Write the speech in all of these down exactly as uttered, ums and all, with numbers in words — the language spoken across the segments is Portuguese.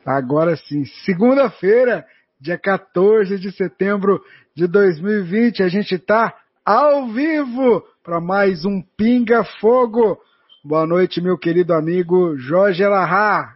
Agora sim, segunda-feira, dia quatorze de setembro de dois mil e vinte, a gente está ao vivo para mais um Pinga Fogo. Boa noite, meu querido amigo Jorge Elahá.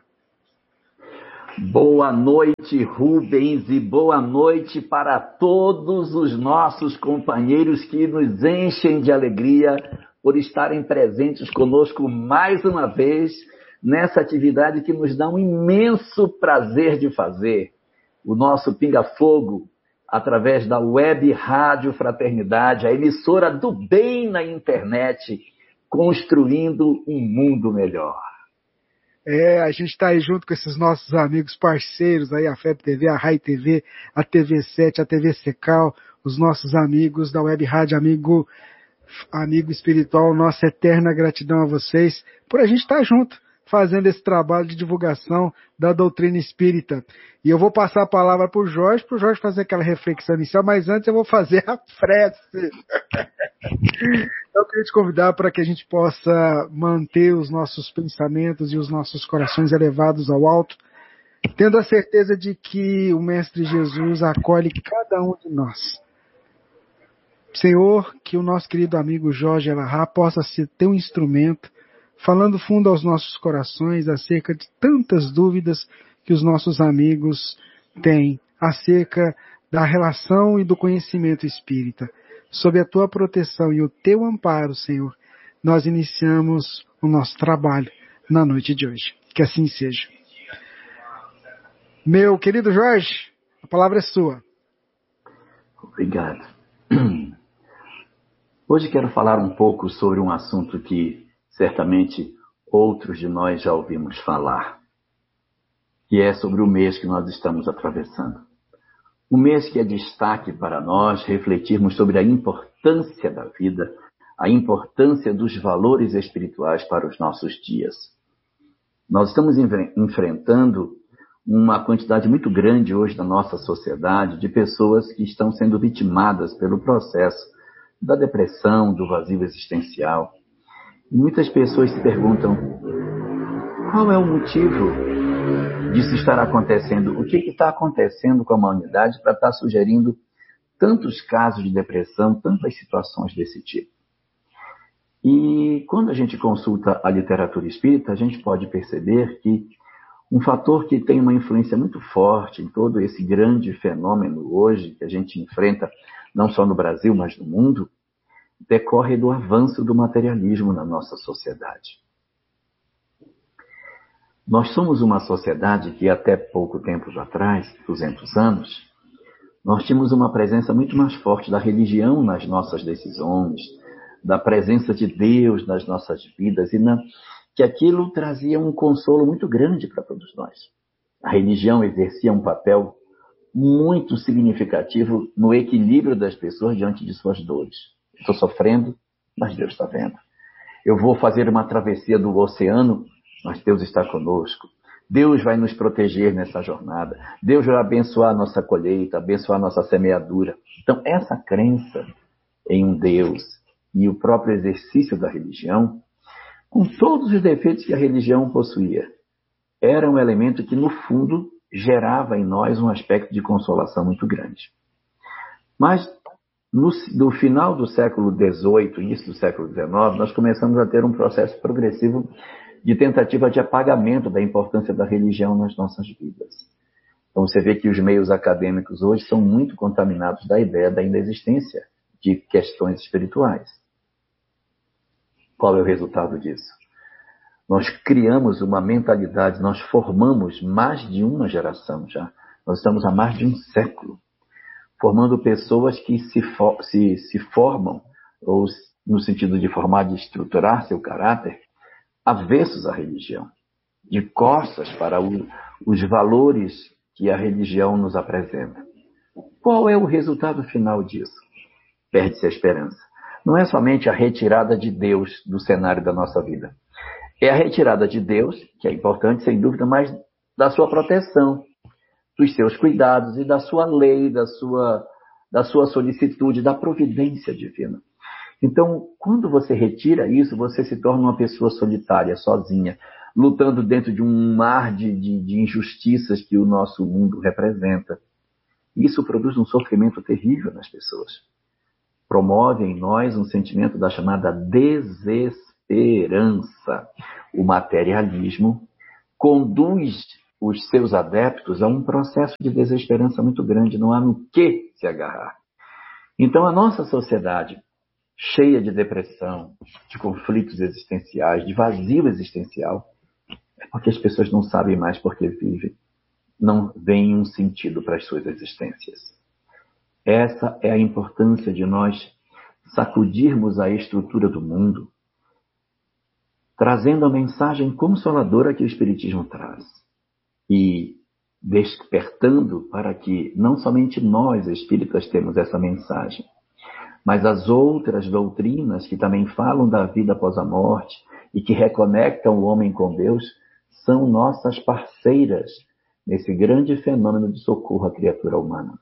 Boa noite, Rubens, e boa noite para todos os nossos companheiros que nos enchem de alegria por estarem presentes conosco mais uma vez nessa atividade que nos dá um imenso prazer de fazer. O nosso Pinga Fogo, através da Web Rádio Fraternidade, a emissora do bem na internet, construindo um mundo melhor. É, a gente está aí junto com esses nossos amigos parceiros, aí a F E B T V, a Rai T V, a T V sete, a T V Secal, os nossos amigos da Web Rádio, amigo, amigo espiritual, nossa eterna gratidão a vocês por a gente estar junto, fazendo esse trabalho de divulgação da doutrina espírita. E eu vou passar a palavra para o Jorge, para o Jorge fazer aquela reflexão inicial, mas antes eu vou fazer a prece. Então, eu queria te convidar para que a gente possa manter os nossos pensamentos e os nossos corações elevados ao alto, tendo a certeza de que o Mestre Jesus acolhe cada um de nós. Senhor, que o nosso querido amigo Jorge Elahá possa ser teu instrumento, falando fundo aos nossos corações acerca de tantas dúvidas que os nossos amigos têm acerca da relação e do conhecimento espírita. Sob a tua proteção e o teu amparo, Senhor, nós iniciamos o nosso trabalho na noite de hoje. Que assim seja. Meu querido Jorge, a palavra é sua. Obrigado. Hoje quero falar um pouco sobre um assunto que certamente outros de nós já ouvimos falar, que é sobre o mês que nós estamos atravessando. Um mês que é destaque para nós refletirmos sobre a importância da vida, a importância dos valores espirituais para os nossos dias. Nós estamos enfrentando uma quantidade muito grande hoje na nossa sociedade de pessoas que estão sendo vitimadas pelo processo da depressão, do vazio existencial. E muitas pessoas se perguntam, qual é o motivo disso estar acontecendo? O que está acontecendo com a humanidade para estar sugerindo tantos casos de depressão, tantas situações desse tipo? E quando a gente consulta a literatura espírita, a gente pode perceber que um fator que tem uma influência muito forte em todo esse grande fenômeno hoje que a gente enfrenta, não só no Brasil, mas no mundo, decorre do avanço do materialismo na nossa sociedade. Nós somos uma sociedade que até pouco tempo atrás, duzentos anos, nós tínhamos uma presença muito mais forte da religião nas nossas decisões, da presença de Deus nas nossas vidas, e na, que aquilo trazia um consolo muito grande para todos nós. A religião exercia um papel muito significativo no equilíbrio das pessoas diante de suas dores. Estou sofrendo, mas Deus está vendo. Eu vou fazer uma travessia do oceano, mas Deus está conosco. Deus vai nos proteger nessa jornada. Deus vai abençoar a nossa colheita, abençoar a nossa semeadura. Então, essa crença em um Deus e o próprio exercício da religião, com todos os defeitos que a religião possuía, era um elemento que, no fundo, gerava em nós um aspecto de consolação muito grande. Mas, no, no final do século dezoito, início do século dezenove, nós começamos a ter um processo progressivo de tentativa de apagamento da importância da religião nas nossas vidas. Então você vê que os meios acadêmicos hoje são muito contaminados da ideia da inexistência de questões espirituais. Qual é o resultado disso? Nós criamos uma mentalidade, nós formamos mais de uma geração já. Nós estamos há mais de um século formando pessoas que se, for, se, se formam, ou no sentido de formar, de estruturar seu caráter, avessos à religião, de costas para o, os valores que a religião nos apresenta. Qual é o resultado final disso? Perde-se a esperança. Não é somente a retirada de Deus do cenário da nossa vida. É a retirada de Deus, que é importante, sem dúvida, mas da sua proteção, dos seus cuidados e da sua lei, da sua, da sua solicitude, da providência divina. Então, quando você retira isso, você se torna uma pessoa solitária, sozinha. lutando dentro de um mar de, de, de injustiças que o nosso mundo representa. Isso produz um sofrimento terrível nas pessoas. Promove em nós um sentimento da chamada desesperança. O materialismo conduz os seus adeptos a um processo de desesperança muito grande, não há no que se agarrar. Então a nossa sociedade, cheia de depressão, de conflitos existenciais, de vazio existencial, é porque as pessoas não sabem mais por que vivem, não veem um sentido para as suas existências. Essa é a importância de nós sacudirmos a estrutura do mundo, trazendo a mensagem consoladora que o Espiritismo traz e despertando para que não somente nós, espíritas, temos essa mensagem, mas as outras doutrinas que também falam da vida após a morte e que reconectam o homem com Deus são nossas parceiras nesse grande fenômeno de socorro à criatura humana.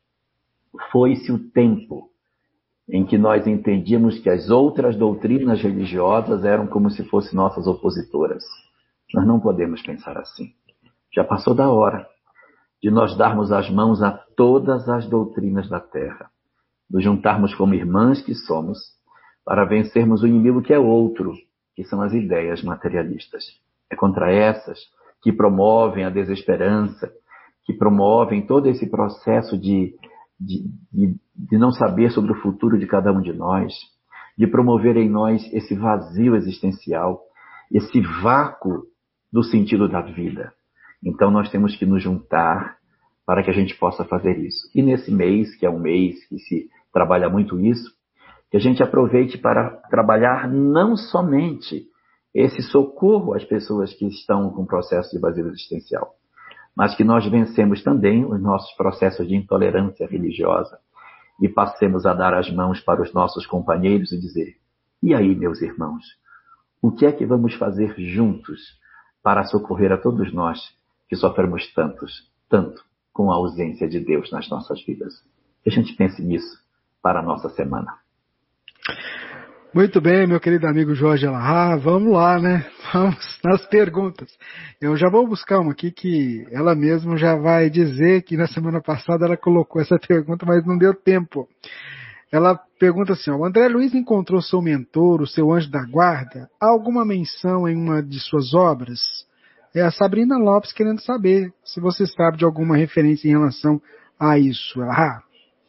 Foi-se o tempo em que nós entendíamos que as outras doutrinas religiosas eram como se fossem nossas opositoras. Nós não podemos pensar assim. Já passou da hora de nós darmos as mãos a todas as doutrinas da Terra, nos juntarmos como irmãs que somos, para vencermos o inimigo que é outro, que são as ideias materialistas. É contra essas que promovem a desesperança, que promovem todo esse processo de, de, de, de não saber sobre o futuro de cada um de nós, de promover em nós esse vazio existencial, esse vácuo do sentido da vida. Então nós temos que nos juntar para que a gente possa fazer isso. E nesse mês, que é um mês que se trabalha muito isso, que a gente aproveite para trabalhar não somente esse socorro às pessoas que estão com processo de vazio existencial, mas que nós vencemos também os nossos processos de intolerância religiosa e passemos a dar as mãos para os nossos companheiros e dizer: e aí, meus irmãos, o que é que vamos fazer juntos para socorrer a todos nós que sofremos tantos, tanto com a ausência de Deus nas nossas vidas? Que a gente pense nisso para a nossa semana. Muito bem, meu querido amigo Jorge Elahá, vamos lá, né? Vamos nas perguntas. Eu já vou buscar uma aqui que ela mesma já vai dizer que na semana passada ela colocou essa pergunta, mas não deu tempo. Ela pergunta assim, ó, o André Luiz encontrou seu mentor, o seu anjo da guarda? Há alguma menção em uma de suas obras? É a Sabrina Lopes querendo saber se você sabe de alguma referência em relação a isso. Elahá?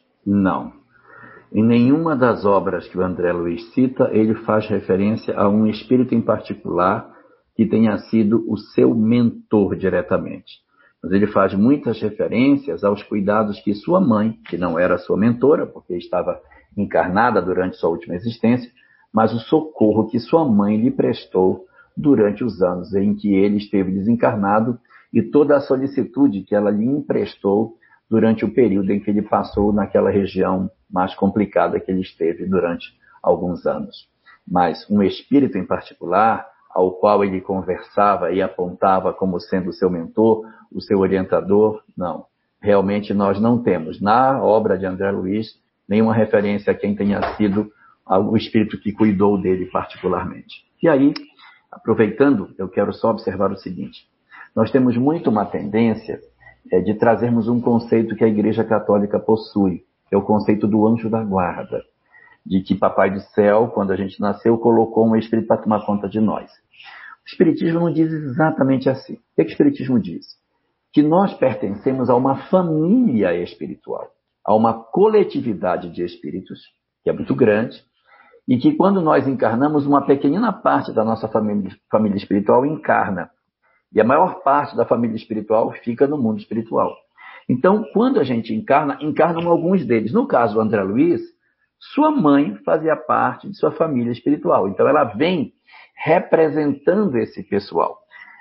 Não. Em nenhuma das obras que o André Luiz cita, ele faz referência a um espírito em particular que tenha sido o seu mentor diretamente. Mas ele faz muitas referências aos cuidados que sua mãe, que não era sua mentora, porque estava encarnada durante sua última existência, mas o socorro que sua mãe lhe prestou durante os anos em que ele esteve desencarnado e toda a solicitude que ela lhe emprestou durante o período em que ele passou naquela região mais complicada que ele esteve durante alguns anos. Mas um espírito em particular, ao qual ele conversava e apontava como sendo o seu mentor, o seu orientador, não. Realmente nós não temos, na obra de André Luiz, nenhuma referência a quem tenha sido o espírito que cuidou dele particularmente. E aí, aproveitando, eu quero só observar o seguinte. Nós temos muito uma tendência é, de trazermos um conceito que a Igreja Católica possui, que é o conceito do anjo da guarda, de que Papai do Céu, quando a gente nasceu, colocou um espírito para tomar conta de nós. O Espiritismo não diz exatamente assim. O que, é que o Espiritismo diz? Que nós pertencemos a uma família espiritual, a uma coletividade de espíritos, que é muito grande, e que quando nós encarnamos, uma pequenina parte da nossa família, família espiritual encarna. E a maior parte da família espiritual fica no mundo espiritual. Então, quando a gente encarna, encarnam alguns deles. No caso do André Luiz, sua mãe fazia parte de sua família espiritual. Então, ela vem representando esse pessoal.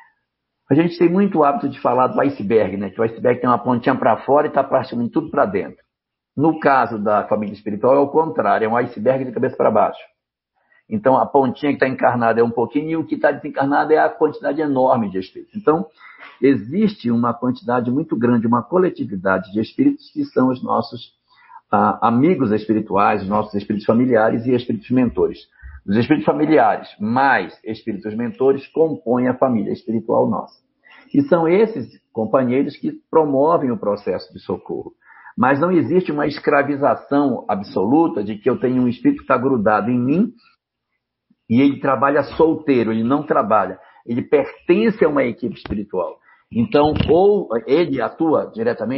A gente tem muito hábito de falar do iceberg, né? Que o iceberg tem uma pontinha para fora e está partindo tudo para dentro. No caso da família espiritual, é o contrário. É um iceberg de cabeça para baixo. Então, a pontinha que está encarnada é um pouquinho e o que está desencarnado é a quantidade enorme de espíritos. Então, existe uma quantidade muito grande, uma coletividade de espíritos que são os nossos ah, amigos espirituais, os nossos espíritos familiares e espíritos mentores. Os espíritos familiares mais espíritos mentores compõem a família espiritual nossa. E são esses companheiros que promovem o processo de socorro. Mas não existe uma escravização absoluta de que eu tenho um espírito que está grudado em mim e ele trabalha solteiro, ele não trabalha. Ele pertence a uma equipe espiritual. Então, ou ele atua diretamente